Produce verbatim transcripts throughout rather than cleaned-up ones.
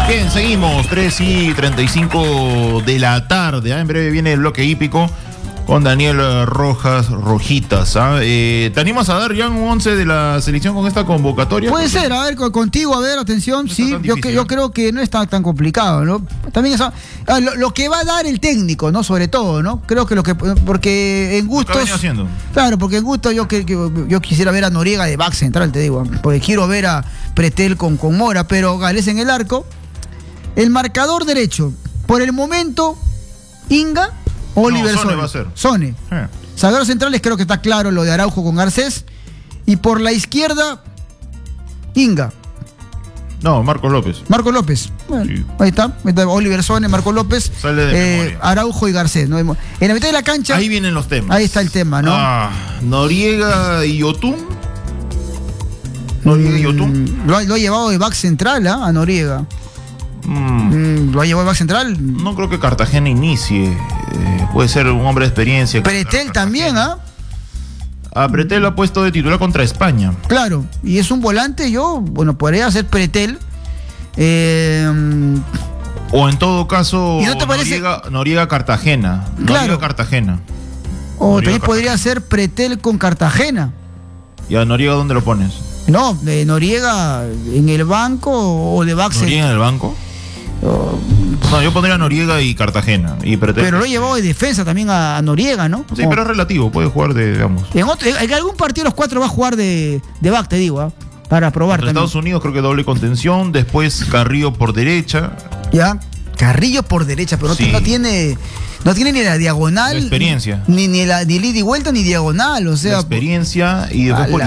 Bien, seguimos, tres y treinta y cinco de la tarde. ¿eh? En breve viene el bloque hípico con Daniel Rojas Rojitas. ¿eh? Eh, ¿Te animas a dar ya un once de la selección con esta convocatoria? Puede ser, a ver, contigo, a ver, atención. No sí, yo, difícil, yo ¿no? creo que no está tan complicado, ¿no? También eso, lo, lo que va a dar el técnico, ¿no? Sobre todo, ¿no? Creo que lo que, porque en gustos. ¿Qué haciendo? Claro, porque en gustos yo, que, yo, yo quisiera ver a Noriega de back central, te digo, porque quiero ver a Pretel con, con Mora, pero Gales en el arco. El marcador derecho, por el momento, Inga, Oliver no, Sone. Sone. Va a ser. Sone. Eh. Zagueros centrales creo que está claro lo de Araujo con Garcés. Y por la izquierda, Inga. No, Marcos López. Marcos López. Bueno, sí. ahí, está, ahí está. Oliver Sone, Marcos López. Sale de eh, Araujo y Garcés. ¿no? En la mitad de la cancha. Ahí vienen los temas. Ahí está el tema, ¿no? Ah, Noriega y Yotun. Noriega y Yotun. Lo ha, lo ha llevado de back central, ¿eh? A Noriega. Mm. Mm, ¿Lo ha llevado de back central? No creo que Cartagena inicie. Eh, puede ser un hombre de experiencia. Pretel también, ¿ah? A Pretel lo ha puesto de titular contra España. Claro, y es un volante, yo, bueno, podría hacer Pretel. Eh, o en todo caso, ¿y no te parece? Noriega, Noriega Cartagena. Noriega claro. Cartagena. O Noriega también Cartagena. Podría ser Pretel con Cartagena. ¿Y a Noriega dónde lo pones? No, de Noriega en el banco o de Baxter. ¿Noriega en el banco? Oh. No, yo pondría a Noriega y Cartagena. Y Pretel. Pero lo he llevado de defensa también a, a Noriega, ¿no? Sí, oh. pero es relativo, puede jugar de, digamos. En, otro, en algún partido los cuatro va a jugar de, de back, te digo, ¿eh? Para probar. En Estados Unidos creo que doble contención, después Carrillo por derecha. Ya, Carrillo por derecha, pero sí. no, no tiene... No tiene ni la diagonal. La experiencia. Ni, ni la ni ida y vuelta ni diagonal, o sea. La experiencia y después por la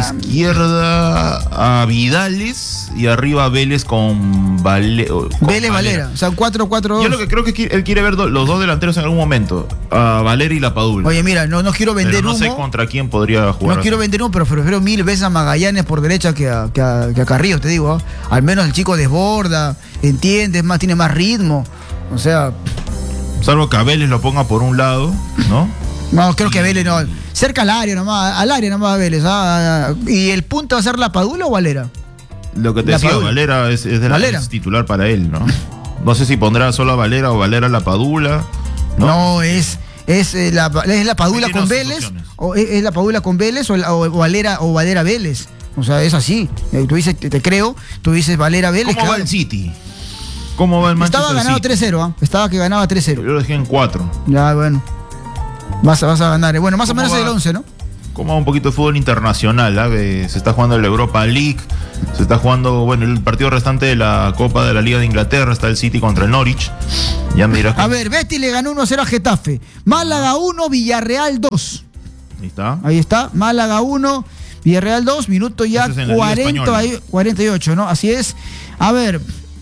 izquierda a Vidales y arriba Vélez con, Vale, con Vélez Valera. O sea, cuatro cuatro dos. Yo lo que creo que él quiere ver do, los dos delanteros en algún momento, a Valera y la Padula. Oye, mira, no, no quiero vender pero no humo. No sé contra quién podría jugar. No quiero vender humo, pero prefiero mil veces a Magallanes por derecha que a, que a, que a Carrillo, te digo. ¿eh? Al menos el chico desborda, entiende, más, tiene más ritmo. O sea. Salvo que a Vélez lo ponga por un lado, ¿no? No, creo que Vélez no. Cerca al área nomás, al área nomás a Vélez. ¿ah? ¿Y el punto va a ser la Padula o Valera? Lo que te la decía, Padula. Valera es, es, de la, Valera. es titular para él, ¿no? No sé si pondrá solo a Valera o Valera a la Padula. No, no es, es, eh, la, es la Padula con Vélez. O es, es la Padula con Vélez o, o, o Valera o Valera Vélez. O sea, es así. Tú dices, te, te creo, tú dices Valera Vélez. ¿Cómo claro. va el City? ¿Cómo va el Manchester Estaba ganado City? tres cero, ¿eh? Estaba que ganaba tres cero. Yo lo dejé en cuatro. Ya, bueno. Vas a, vas a ganar. Bueno, más o menos va, es el once, ¿no? ¿Cómo va un poquito de fútbol internacional? ¿eh? Se está jugando la Europa League. Se está jugando, bueno, el partido restante de la Copa de la Liga de Inglaterra. Está el City contra el Norwich. Ya me dirás. A ver, Betis le ganó uno cero a Getafe. Málaga uno, Villarreal dos. Ahí está. Ahí está. Málaga uno, Villarreal dos. Minuto ya es cuarenta, cuarenta y ocho, ¿no? Así es. A ver.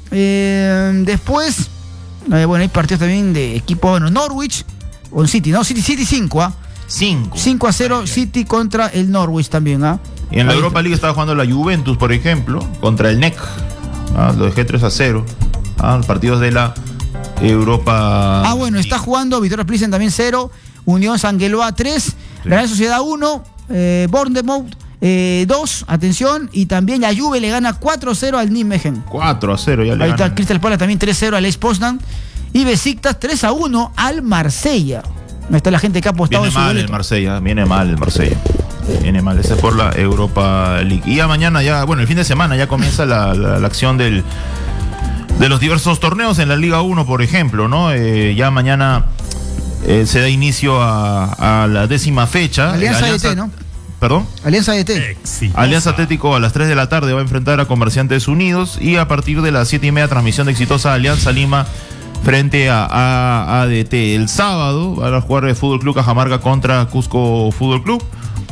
Eh, después, eh, bueno, hay partidos también de equipo, bueno, Norwich con City, ¿no? City, City cinco, ¿ah? cinco. cinco a cero, City contra el Norwich también, ¿ah? Y en la Ahí Europa está. League estaba jugando la Juventus, por ejemplo, contra el N E C. ¿Ah? Lo dejé tres a cero. ¿Ah? Los partidos de la Europa. Ah, bueno, está jugando Victoria Plissen también cero, Unión San Geloa tres, sí. Real Sociedad uno, eh, Bournemouth Eh, dos, atención, y también la Juve le gana cuatro a cero al Nijmegen. cuatro a cero ya le Ahí ganan. está Crystal Palace también tres a cero al Lech Poznan. Y Besiktas tres a uno al Marsella. Ahí está la gente que ha apostado Viene en su mal boleto. el Marsella, viene mal el Marsella. Viene mal, ese es por la Europa League. Y ya mañana, ya, bueno, el fin de semana ya comienza la, la, la acción del de los diversos torneos en la Liga uno, por ejemplo, ¿no? Eh, ya mañana eh, se da inicio a, a la décima fecha. Alianza, Alianza A D T, ¿no? ¿Perdón? Alianza A D T. Exitosa. Alianza Atlético a las tres de la tarde va a enfrentar a Comerciantes Unidos y a partir de las siete y media transmisión de Exitosa Alianza Lima frente a, a ADT. El sábado van a jugar el Fútbol Club Cajamarca contra Cusco Fútbol Club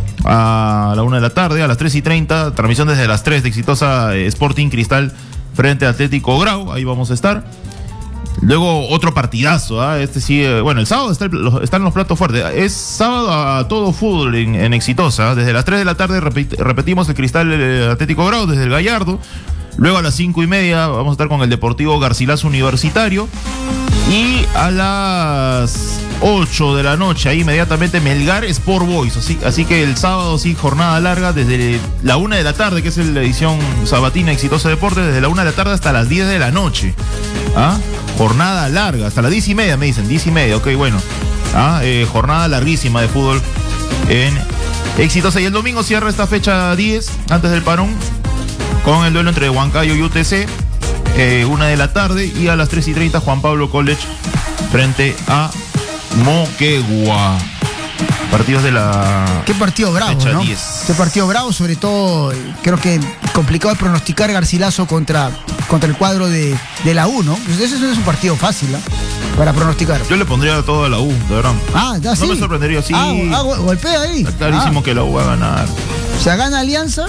a la una de la tarde. A las tres y treinta, transmisión desde las tres de Exitosa eh, Sporting Cristal frente a Atlético Grau. Ahí vamos a estar. Luego otro partidazo, ¿eh? Este sí, eh, bueno, el sábado está el, están los platos fuertes. Es sábado a todo fútbol en, en Exitosa. Desde las tres de la tarde repet, repetimos el Cristal el Atlético Grau desde el Gallardo. Luego a las cinco y media vamos a estar con el Deportivo Garcilaso Universitario. Y a las ocho de la noche, ahí inmediatamente Melgar Sport Boys. Así, así que el sábado sí, jornada larga, desde la una de la tarde, que es la edición sabatina Exitosa Deportes, desde la una de la tarde hasta las diez de la noche. ¿Ah? Jornada larga, hasta las diez y media me dicen, diez y media, ok, bueno. ¿Ah? Eh, jornada larguísima de fútbol en Exitosa. Y el domingo cierra esta fecha diez, antes del parón, con el duelo entre Huancayo y U T C, eh, una de la tarde, y a las tres y treinta Juan Pablo College frente a Moquegua. Partidos de la... Qué partido bravo, fecha ¿no? diez. Qué partido bravo, sobre todo, creo que complicado de pronosticar Garcilaso contra, contra el cuadro de, de la U, ¿no? Pues ese no es un partido fácil, ¿eh? Para pronosticar. Yo le pondría todo a la U, de verdad. Ah, ya sí. No me sorprendería, sí. Ah, ah, golpea ahí. Está clarísimo ah. que la U va a ganar. O sea, gana Alianza.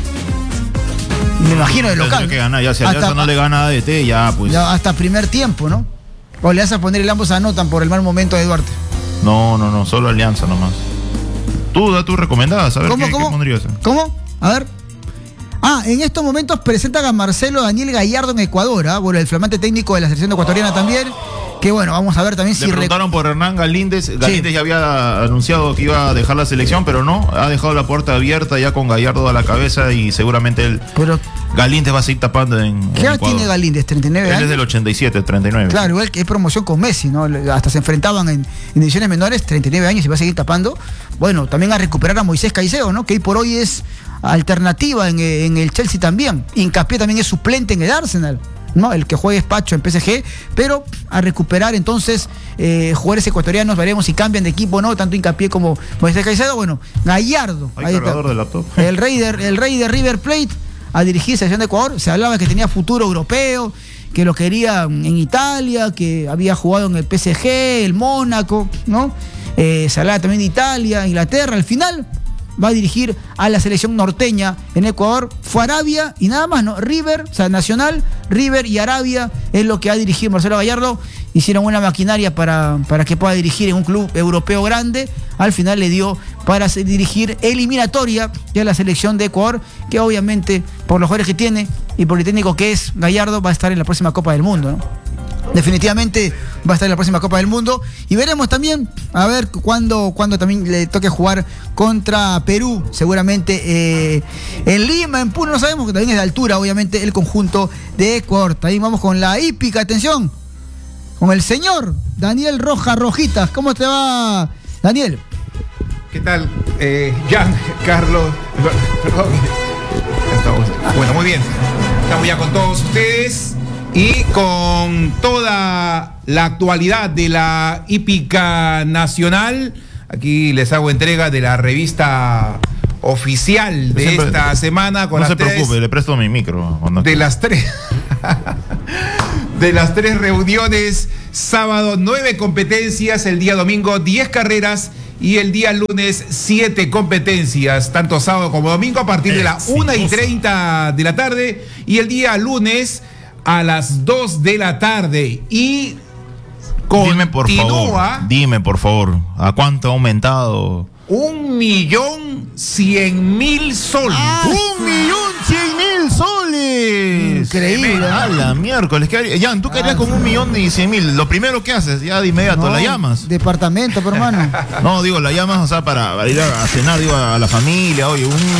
Me imagino de local. Tendría que ganar, ya si Alianza hasta, no le gana a A D T, ya pues. Ya hasta primer tiempo, ¿no? O le vas a poner el ambos anotan por el mal momento de Duarte. No, no, no, solo Alianza nomás. Tú, da tu recomendada, a ver ¿Cómo, qué, cómo? qué pondrías. ¿Cómo? A ver. Ah, en estos momentos presentan a Marcelo Daniel Gallardo en Ecuador, ¿ah? Bueno, el flamante técnico de la selección ecuatoriana también. Que bueno, vamos a ver también si... Le preguntaron por Hernán Galíndez. Galíndez sí. ya había anunciado que iba a dejar la selección, pero no. Ha dejado la puerta abierta ya con Gallardo a la cabeza y seguramente él... Pero... Galíndez va a seguir tapando en... ¿Qué edad tiene Galíndez? ¿treinta y nueve años? Él es del ochenta y siete, treinta y nueve. Claro, igual que es promoción con Messi, ¿no? Hasta se enfrentaban en, en divisiones menores, treinta y nueve años y va a seguir tapando. Bueno, también a recuperar a Moisés Caicedo, ¿no? Que hoy por hoy es alternativa en, en el Chelsea también. Hincapié también es suplente en el Arsenal, ¿no? El que juegue es Pacho en P S G, pero a recuperar entonces eh, jugadores ecuatorianos, veremos si cambian de equipo o no, tanto Hincapié como Moisés Caicedo. Bueno, Gallardo, Hay cargador de laptop. el rey de, el rey de River Plate, a dirigir selección de Ecuador. Se hablaba que tenía futuro europeo, que lo quería en Italia, que había jugado en el P S G, el Mónaco, ¿no? Eh, se hablaba también de Italia, Inglaterra. Al final va a dirigir a la selección norteña en Ecuador. Fue Arabia y nada más, ¿no? River, o sea, Nacional, River y Arabia es lo que ha dirigido Marcelo Gallardo. Hicieron una maquinaria para, para que pueda dirigir en un club europeo grande. Al final le dio para dirigir eliminatoria de la selección de Ecuador, que obviamente por los jugadores que tiene y por el técnico que es Gallardo va a estar en la próxima Copa del Mundo, ¿no? Definitivamente va a estar en la próxima Copa del Mundo. Y veremos también, a ver cuándo, cuándo también le toque jugar contra Perú. Seguramente eh, en Lima, en Puno, no sabemos, que también es de altura, obviamente, el conjunto de Ecuador. También vamos con la hípica, atención, con el señor Daniel Rojas Rojitas. ¿Cómo te va, Daniel? ¿Qué tal? Eh, Jan, Carlos, perdón. Estamos, bueno, muy bien. Estamos ya con todos ustedes y con toda la actualidad de la hípica nacional. Aquí les hago entrega de la revista oficial de Siempre, esta semana. Con no las se tres, preocupe, le presto mi micro. De quiera. las tres de las tres reuniones. Sábado nueve competencias, el día domingo diez carreras y el día lunes siete competencias, tanto sábado como domingo a partir de las una y treinta de la tarde y el día lunes a las dos de la tarde. Y dime por favor, dime por favor, ¿a cuánto ha aumentado? Un millón cien mil soles. ¡Ah, un millón cien mil soles! Increíble. A la miércoles. Jan, tú querías ah, con un millón y cien mil. Lo primero que haces, ya de inmediato, no, la llamas. Departamento, pero hermano. No, digo, la llamas, o sea, para, para ir a cenar, digo, a la familia, oye, un